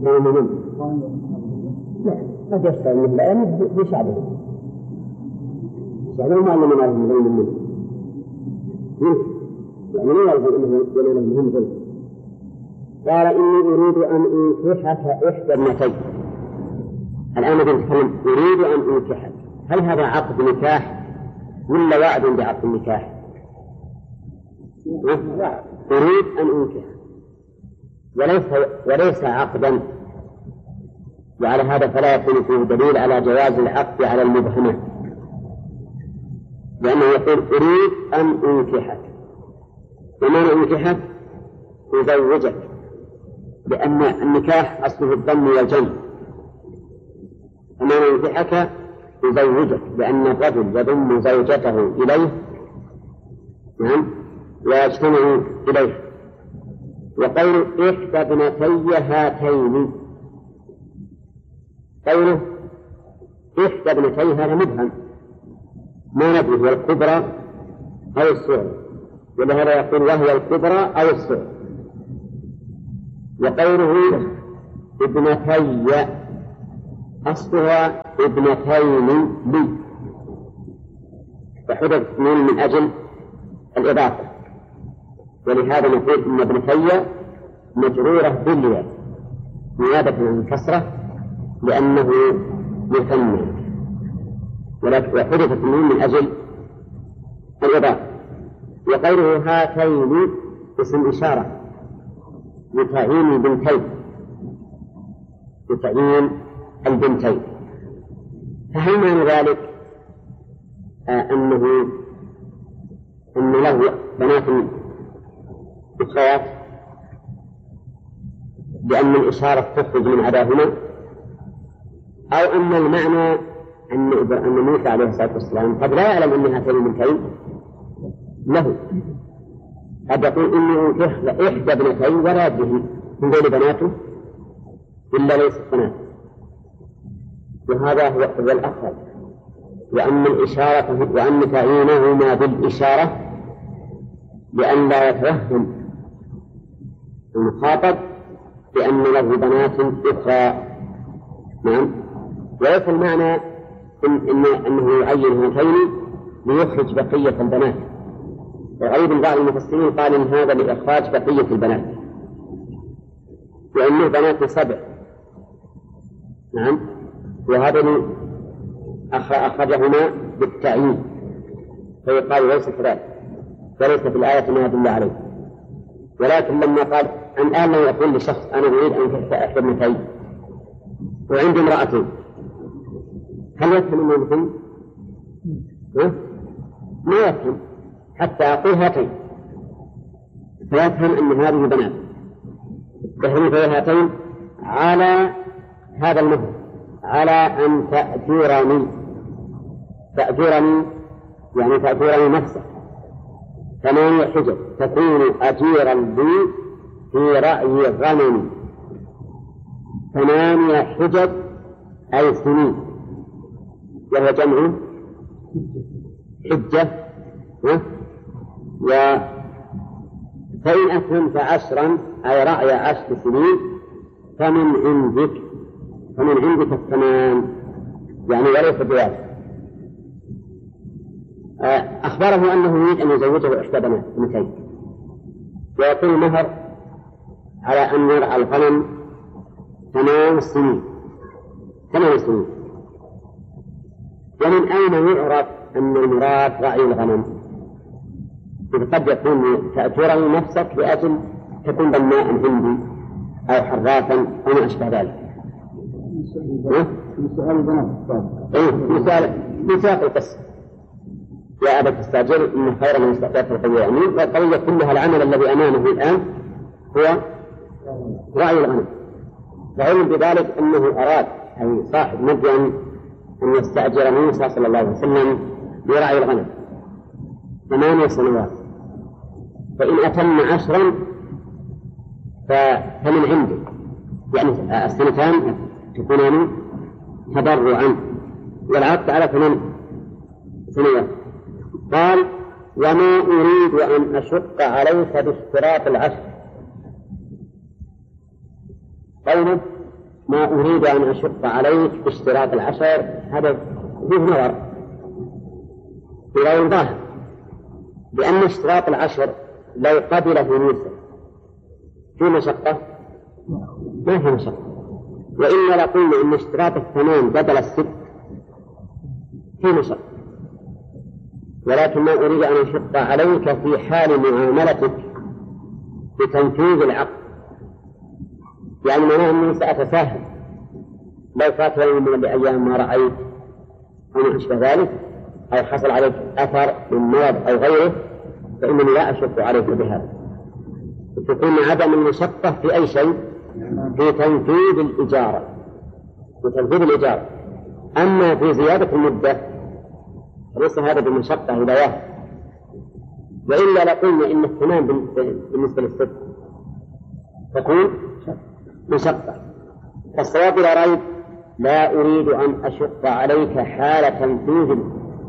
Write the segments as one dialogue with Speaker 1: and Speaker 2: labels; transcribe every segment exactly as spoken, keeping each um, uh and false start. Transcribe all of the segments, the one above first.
Speaker 1: كان من لا قد يشتغل مثل الآن بشعبه شعبه ما علم نعرف من غير منه يعني لا يعرف أنه يقول له مهم ذلك. قال إني أريد أن أنكحك إحدى ابنتي. الآن نتكلم أريد أن أنكحك، هل هذا عقد نكاح ولا وعد بعقد النكاح؟ أريد أن أنكحك وليس وليس عقدا، وعلى هذا فلا يكون فيه دليل على جواز العقد على المبهمة، لأنه يقول أريد أن أنكحك، ومعنى أنكحك أزوجك، لأن النكاح أصله الضم والجمع، ومعنى أنكحك أزوجك لأن الرجل يضم زوجته إليه نعم ويجتمع إليه. وقول إحدى ابنتي هاتين، قوله إحدى ابنتي هذا مبهم ما ندري هو الكبرى أو الصغرى، ولهذا يقول وهي الكبرى أو الصغرى. وقوله ابنتي أصلها ابنتين لي، فحدث من أجل الإضافة، ولهذا نقول إن ابنتي مجرورة بالياء نيابة عن الكسرة لأنه مثنى، وحدثت منه من أجل الإضافة. وقوله هاتين اسم إشارة لتعيين البنتين، لتعيين البنتين. فهل معنى ذلك آه أنه أن له بنات أخوات بأن الإشارة تخرج من أباهما، أو أن المعنى أن أن موسى عليه الصلاة والسلام قد لا يعلم أن هاتين البنتين له، قد يقول إني إحدى ابنتين ولا يدري من دون بناته إلا ليست بنات، وهذا هو الأفضل، وأن الإشارة وأن تعيينهما بالإشارة لأن لا يتوهم المخاطب بأن له بنات أخرى. نعم. وليس المعنى إن إن أنه يعين هاتين ليخرج بقية البنات، وغير بعض المفسرين قال إن هذا لإخراج بقية البنات، وأنه بنات سبع. نعم. وهذا أخرجهما بالتعيين، فيقال ليس كذلك، وليس في الآية ما يدل عليه. ولكن لما قال أن الآن لو يقول لشخص أنا أريد أن تحت إحدى ابنتين وعندي امرأتين، هل يفهم أنه مثل؟ ما يفهم حتى أقول هاتين، فيفهم أن هذه بنات تحريف هاتين على هذا المهر، على أن تأجرني، تأجرني يعني تأجرني نفسه ثمانية حجج، تكون أجيرا لي في رأي غنمي، ثمانية حجج أي سنين، وهو جمع حجة. و فإن أتممت عشرا أي رأي عشر سنين فمن عندك، فمن عندك الثمان، يعني وليس بواجب. أخبره أنه يريد أن يزوجه إحدى بنتين، ويكون المهر على أن يرعى الغنم ثمان سنين، ثمان سنين. ومن أين يعرف أن المراد رعي الغنم؟ قد يكون تأجر نفسك لأجل تكون بناء هندي أو حراسا أو ما أشبه ذلك.
Speaker 2: مثال البنات.
Speaker 1: إيه مثال مثال القصة. يا أبا تستأجر إن خير من استأجرت القوية، يعني والقوية كلها العمل الذي أمامه الآن هو رعي الغنم. فعلم بذلك أنه أراد أي صاحب مدين أن يستأجر موسى صلى الله عليه وسلم برعي الغنم ثمانية سنوات، فإن أتم عشرا فمن عنده، يعني السنتان تكونان تبرعا والعقد على ثمان سنوات. قال وما أريد أن أشق عليك باشتراط العشر. قوله ما أريد أن أشق عليك باشتراط العشر، هذا فيه نظر في غير ظاهر، لأن اشتراط العشر لو قبله موسى في مشقة ما في مشقة، وإلا لقلنا إن اشتراط الثمان بدل الست في مشقة، ولكن ما أريد أن أشق عليك في حال معاملتك بتنفيذ العقد، يعني معناه أني سأتساهل لو فات يوم من الأيام ما رأيت أو ما أشبه ذلك، أو حصل عليك أثر من مرض أو غيره، فإنني لا أشق عليك بهذا. تكون عدم المشقة في أي شيء، في تنفيذ الإجارة، في تنفيذ الإجارة. أما في زيادة المدة ليس هذا بمشقة إلى واحد، وإلا لقلنا إن الثمان بالنسبة للست تكون مشقة. فالصواب لا ريب لا أريد أن أشق عليك حال تنفيذ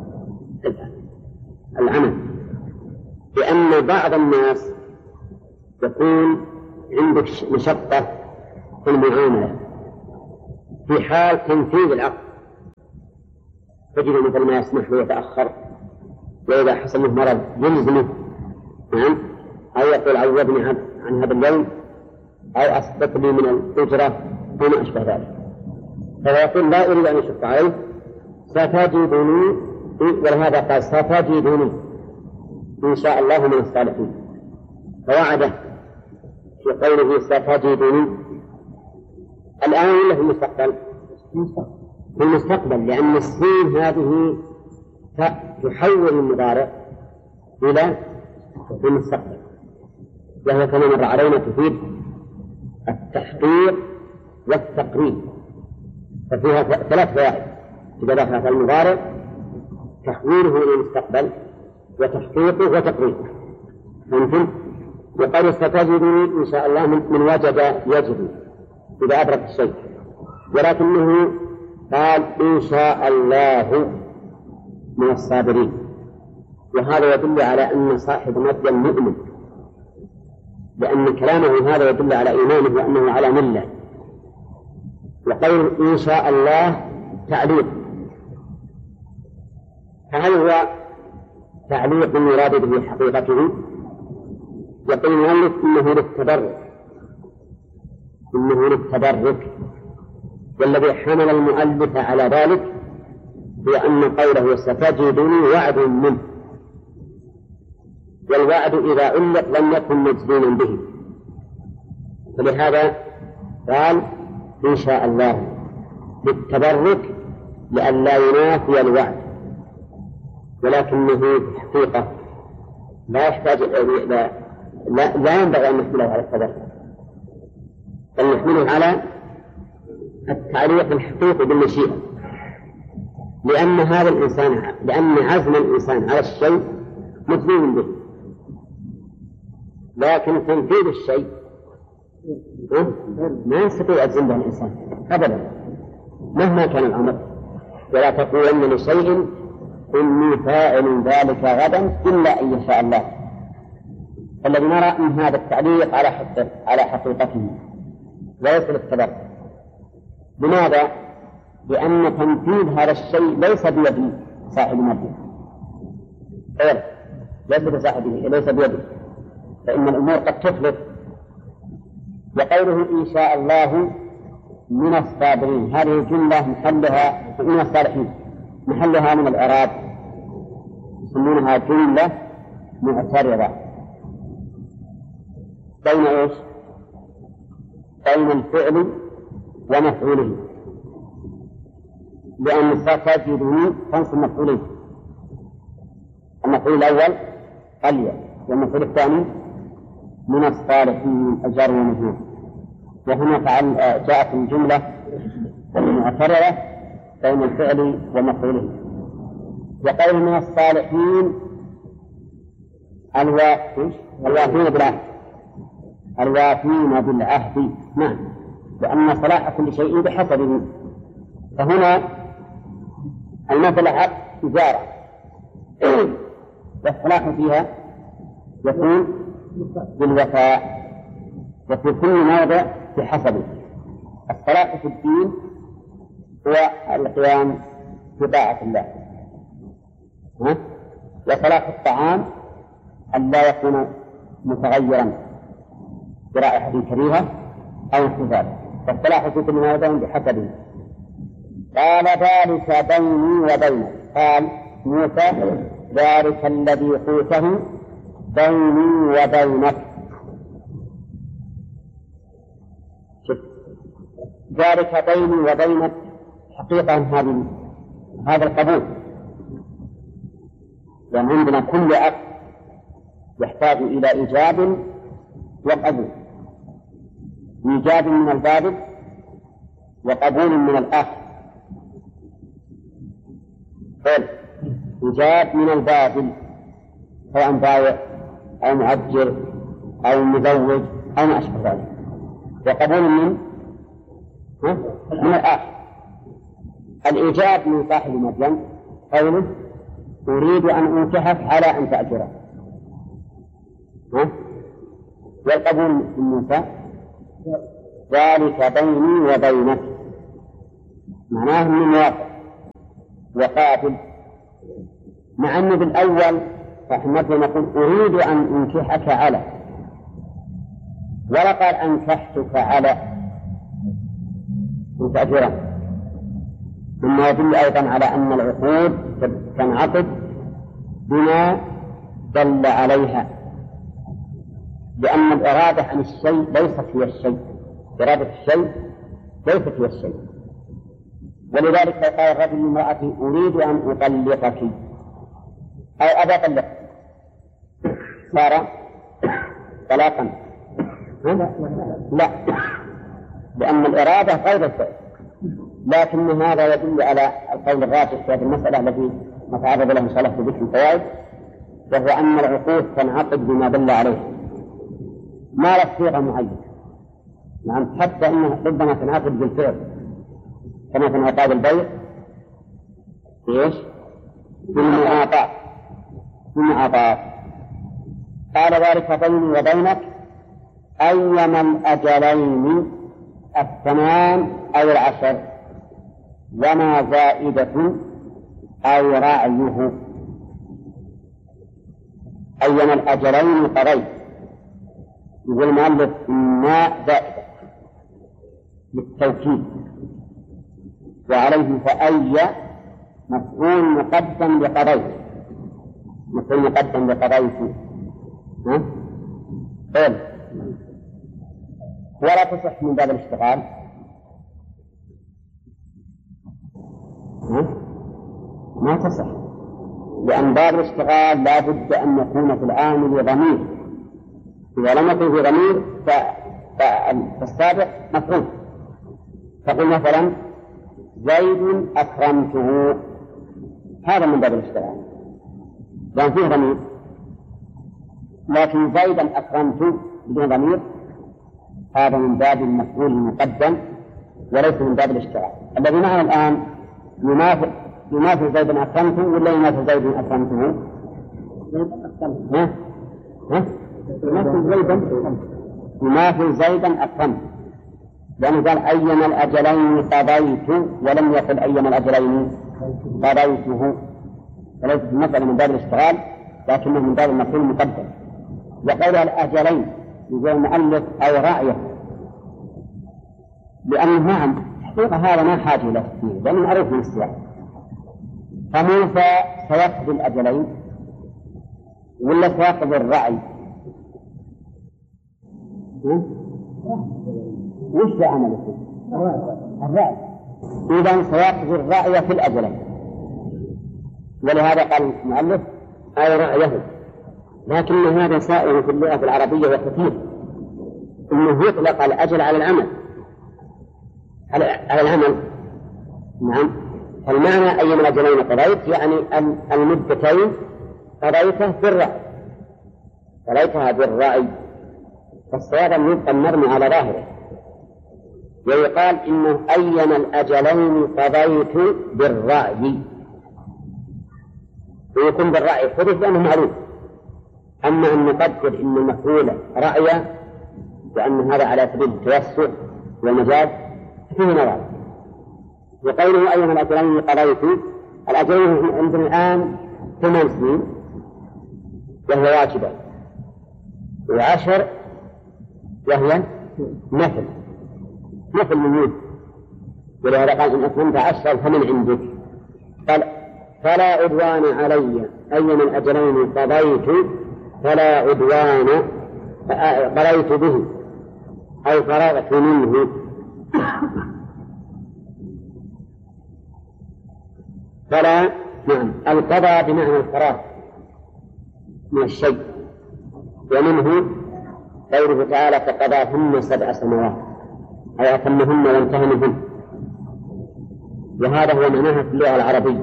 Speaker 1: العمل، لأن بعض الناس يكون عندك مشقة في المعاملة في حال تنفيذ العقد، تجد مثل ما يسمح له يتأخر، وإذا حصل له مرض يلزمه، نعم، أو يقول عوضني عن هذا اليوم، أو أسقط لي من الأجرة وما أشبه ذلك، فيقول لا أريد أن أشق عليه، ستجدني، ولهذا قال ستجدني إن شاء الله من الصالحين، فوعده في قوله ستجدني الآن ولا في المستقبل؟ في المستقبل، لأن السين هذه تحول المضارع إلى المستقبل، وهو كما مر علينا تفيد التحقيق والتقريب، ففيها ثلاث فوائد إذا دخل في المضارع: تحويله إلى المستقبل، وتحقيقه، وتقريبه. ممكن وقال ستجدني إن شاء الله من وجد يجد إذا أدرك الشيء، ولكنه قال إن شاء الله من الصابرين، وهذا يدل على أن صاحب مدين مؤمن، لأن كلامه هذا يدل على إيمانه وأنه على ملة. وقول إن شاء الله تعليق، فهل هو تعليق يراد به حقيقته؟ يقول المؤلف إنه للتبرك، إنه للتبرك، والذي حمل المؤلف على ذلك هو أن قوله ستجدني وعد منه، والوعد إذا علق لم يكن مجزوما به، فلهذا قال إن شاء الله بالتبرك لئلا ينافي الوعد، ولكنه في الحقيقة لا يحتاج لا, لا, لا ينبغي أن نحمله على التبرك، بل نحمله على التعليق الحقيقي بالمشيئة، لأن هذا الإنسان لأن عزم الإنسان على الشيء مجزوم به، لكن تنفيذ الشيء ما يستطيع يجزم به الإنسان أبدا مهما كان الأمر. ولا تقولن لشيء إني فاعل ذلك غدا إلا أن يشاء الله. الذي نرى من هذا التعليق على حقيقته على حقيقته وليس للتبرك. لماذا؟ لأن تنفيذ هذا الشيء ليس بيد صاحب المادة، غير ليس بصاحبه، ليس بيده، فإن الأمور قد تفلت. وقوله إن شاء الله من الصابرين، هذه الجملة محلها من الصالحين، محلها من الإعراب، يسمونها جملة معترضة بين إيش؟ بين الفعل ومفعوله، لأن ستجدني تنصب مفعولين، المفعول الأول قليل، والمفعول الثاني من الصالحين الجار والمجرور. وهنا جاءت الجملة المعترضة بين الفعل ومفعوله. وقول من الصالحين الوافين بالعهد، الوافين بالعهد، نعم، لأن صلاح كل شيء بحسبه. فهنا المصلحة تجارة والصلاح فيها يكون بالوفاء، وفي كل موضع بحسبه. الصلاح في الدين هو القيام بطاعة الله، ها؟ وصلاح الطعام أن لا يكون متغيرا برائحة كريهة أو انحفاظ، فالصلاح في كل ما يدعون بحسبه. قال ذلك بيني وبينك، قال موسى ذلك الذي قلته بيني وبينك. شف. ذلك بيني وبينك حقيقة هذه هذا القبول، لأن يعني عندنا كل أب يحتاج إلى إيجاب وقبول، إيجاب من الباب وقبول من الآخر. إيجاب من الباب سواء بائع أو مؤجر أو مزوج أو ما أشبه ذلك، وقبول من من الآخر. الإيجاب من صاحب مريم قوله أريد أن أنكحك على أن تأجره، والقبول من موسى ذلك بيني وبينك، معناه من موافق وقابل، مع أنه بالأول فأحمد نقول أريد أن أنكحك على، ولا قال أنكحتك على أن تأجره. ثم يدل أيضا على أن العقود تنعقد بما دل عليها، لأن الإرادة عن الشيء ليست هي الشيء، إرادة الشيء ليست هي الشيء. ولذلك قال الرجل لامرأته أريد أن أطلقك أو أبى أطلقك، صار طلاقا؟ لا، لأن الإرادة غير الفعل. لكن هذا يدل على القول الراجح في هذه المسألة التي نتعرض لها إن شاء الله في ذكر الفوائد، وهو أن العقود تنعقد بما دل عليه، ما له صيغة معينة. نعم، حتى إنها ربما تنعقد بالفعل كما في انعقاد البيع إيش؟ بالمعاطاة بالمعاطاة. قال ذلك بيني وبينك أيما الأجلين الثمان أو العشر، وما زائدة أو رعيه. أيما الأجلين قضيت، يقول المؤلف ما زائدة بالتوكيد، وعليه فأي مفعول مقدم لقضيت، مفعول مقدم لقضيت. ها؟ قول ولا تصح من باب الاشتغال. ها؟ ما تصح، لأن باب الاشتغال لا بد أن يكون في العامل ضمير، إذا لم يكن في ضمير فالسابق مفعول. تقول مثلا زيد أكرمته، هذا من باب الاشتغال لأن فيه ضمير، لكن زيدا أكرمته بدون ضمير هذا من باب المفعول المقدم وليس من باب الاشتغال. الذي معنا الآن يماثل يماثل زيدا أكرمته ولا يماثل زيدا أكرمته؟ ها؟ ها؟ يماثل زيدا يماثل زيدا أكرمته، لأنه قال أيما الأجلين قضيت ولم يقل أيما الأجلين قضيته، فليس المسألة من باب الاشتغال لكنه من باب المفعول المقدم. وقول الأجلين يقول المؤلف أو رأيه، لأنه نعم حقيقة هذا ما حاجة إلى تفسير لأنه معروف من السياق. فموسى سيقضي الأجلين ولا سيقضي الرأي؟ وش عمله؟ الرأي. إذن سيقضي الرأي في الأجلين، ولهذا قال المؤلف أي رأيه. لكن هذا سائر في اللغة العربية وكثير، إنه يطلق الأجل على العمل على, على العمل. نعم، فالمعنى أيما الأجلين قضيت يعني المدتين قضيته بالرأي، قضيتها بالرأي، فالصواب أن يبقى المرمي على ظاهره، ويقال إنه أيما الأجلين قضيت بالرأي، ويكون بالرأي حدث لأنه معروف. أما أن نقدر إن المفعول رأي وأن هذا على سبيل التوسع والمجاز فيه نظر. وقوله أيها الأجلين قضيت، الأجلين عندنا الآن ثمان سنين وهي واجبة، وعشر وهي مثل مثل من يد، ولهذا قال إن أتممت عشرا فمن عندك. قال فلا عدوان علي أيما الأجلين قضيت، فلا عدوان قضيت به أي فرغت منه. فلا نعم القضاء بمعنى الفراغ من الشيء، ومنه قوله تعالى فقضاهن سبع سنوات أي أتمهن وانتهى منهن، وهذا هو معناها في اللغة العربية.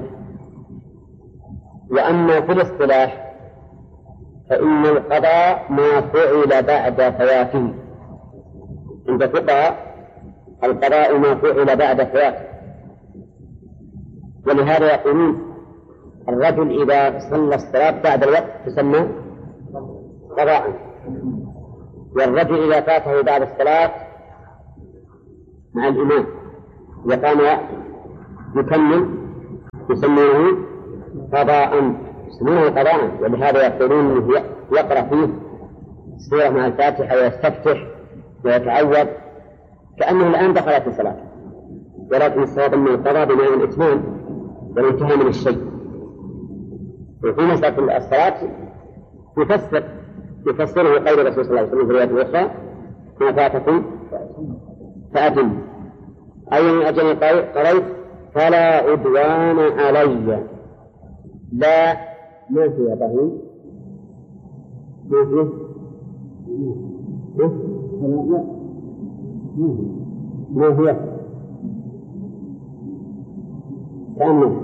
Speaker 1: وأما في الاصطلاح فإن القضاء ما فعل بعد فواته، عند الفقهاء القضاء ما فعل بعد فواته، ولهذا يقولون الرجل إذا صلى الصلاة بعد الوقت تسمى قضاء، والرجل إذا فاته بعد الصلاة مع الإمام وقام يكمل يسمونه قضاء، يسمونه قضاء. ولهذا يقولون أنه يقرأ فيه سورة مع الفاتحة ويستفتح ويتعوذ كأنه الآن دخل في الصلاة، ولكن الصواب أن القضاء بمعنى الإتمام والانتهاء من الشيء. وفي مسألة الصلاة يفسر يفسره قول الرسول صلى الله عليه وسلم في الرواية الأخرى ما فاتكم فأتم أي من أجل قريت فلا عدوان علي. لا ما في أبهين ما فيه ما هي كأنه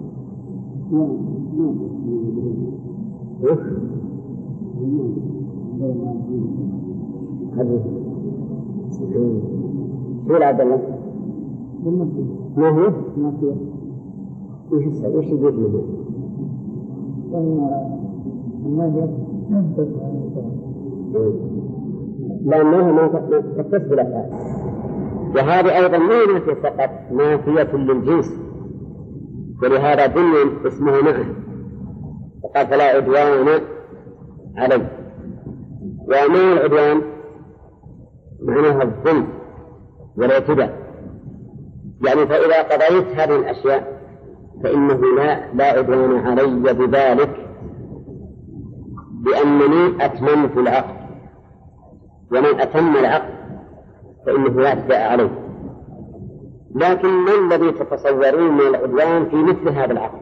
Speaker 1: شو العبد الله ما هو ما فيه وش السبب وش يجيب منه لأنه ما تتصل بالأفعال. وهذه أيضا ما نافية فقط، نافية للجنس، ولهذا بني اسمه معه وقال فلا عدوان عليه. وما العدوان معناها الظلم والاعتداء، يعني فإذا قضيت هذه الأشياء فإنه لا لا عدوان علي بذلك، بأنني أتممت العقد، ومن أتم العقد فإنه لا اعتداء عليه. لكن ما الذي تتصورون من العدوان في مثل هذا العقد؟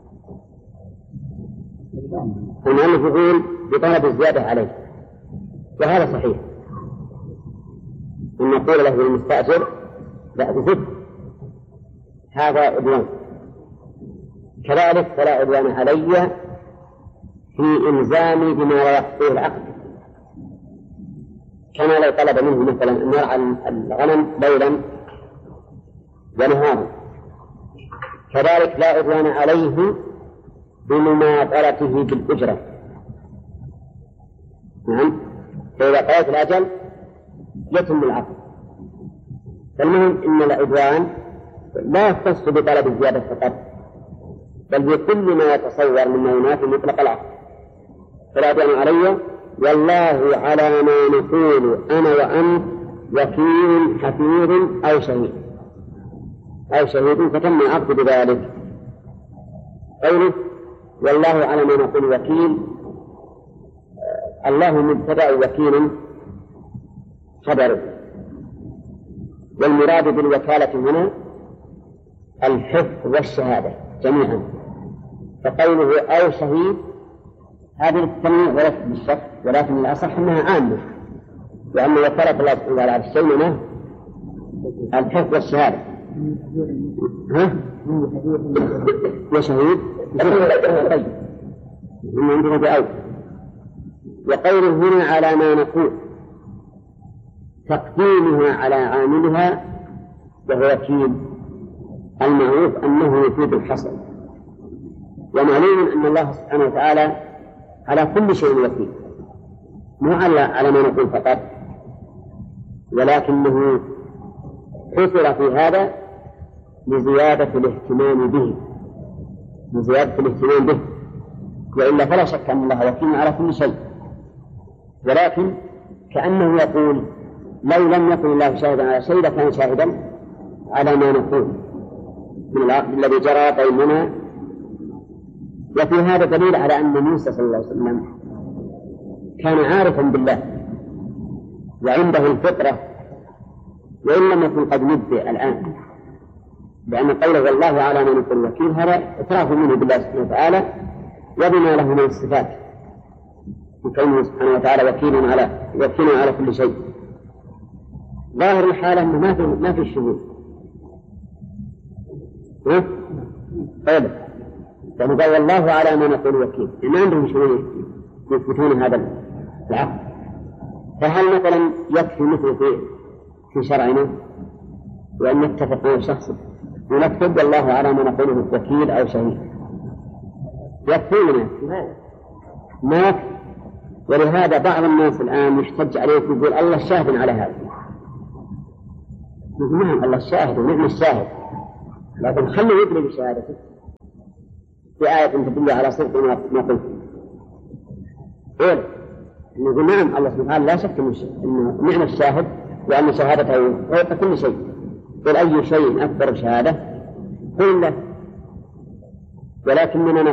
Speaker 1: المؤلف يقول بطلب الزيادة عليه، وهذا صحيح، إن نقول له المستأجر لا تزد، هذا عدوان. كذلك فلا عدوان علي في إلزامي بما لا يخطئ العقد، كما لو طلب منه مثلا أن يرعى الغنم ليلا ونهارا. كذلك لا عدوان عليه بمماطلته بالأجرة. نعم، فإذا قضيت الأجل يتم العقد. فالمهم إن العدوان لا يختص بطلب الزيادة فقط، بل بكل ما يتصور مما ينافي مطلق العقد. فلا عدوان علي والله على ما نقول أنا وأنت وكيل حفيظ أو شهيد أو شهيد فتم العقد بذلك. قوله والله على ما نقول وكيل، الله مبتدأ وكيل خبر، والمراد بالوكالة هنا الحفظ والشهادة جميعا. فقوله أو شهيد هذه التنويع وليست بالشك، ولكن الأصح أنها عامة، لأن وكالة الله سبحانه وتعالى على الشيء منه الحفظ والشهادة. ها؟ وشهيد طيب من عندنا بأول. وقوله هنا على ما نقول تقديمها على عاملها وهو وكيل، المعروف أنه يفيد الحصر، ومعلوم أن الله سبحانه وتعالى على كل شيء وكيل، مو على على ما نقول فقط، ولكنه حصل في هذا لزيادة الاهتمام به لزيادة الاهتمام به وإلا فلا شك أن الله وكيل على كل شيء، ولكن كأنه يقول لو لم يكن الله شاهدا على شيء لكان شاهدا على ما نقول من العقد الذي جرى بيننا. وفي هذا دليل على أن موسى صلى الله عليه وسلم كان عارفا بالله وعنده الفطرة وإن لم يكن قد نبئ الآن، لأن قوله والله على ما نقول وكيل هذا إتراف منه بالله سبحانه وتعالى وبما له من الصفات، وكونه سبحانه وتعالى وكيل على وكيل على كل شيء. ظاهر الحالة أنه ما في ما في شهود. ها؟ طيب يعني قال والله على ما نقول وكيل، ما عندهم شهود يثبتون هذا العقد. فهل مثلا يكفي مثل في في شرعنا وأن نتفق مع شخص ونكتب والله على ما نقوله وكيل أو شهيد؟ يكفي لنا ما يكفي. ولهذا بعض الناس الآن يحتج عليه يقول الله شاهد على هذا. نعم الله الشاهد ونعم الشاهد، لكن خلوا يدري بشهادته في آية تدل على صدق ما قلت. إيه نقول نعم الله سبحانه وتعالى لا شك أن نعم الشاهد وأن شهادته فوق كل شيء، قل أي شيء أكبر شهادة قل له، ولكننا